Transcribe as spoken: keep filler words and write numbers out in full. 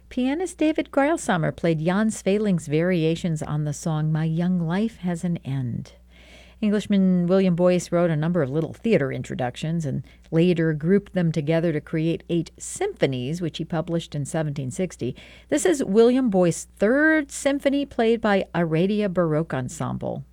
Pianist David Greilsamer played Jan Sveling's variations on the song My Young Life Has an End. Englishman William Boyce wrote a number of little theater introductions and later grouped them together to create eight symphonies, which he published in seventeen sixty. This is William Boyce's third symphony played by Aradia Baroque Ensemble.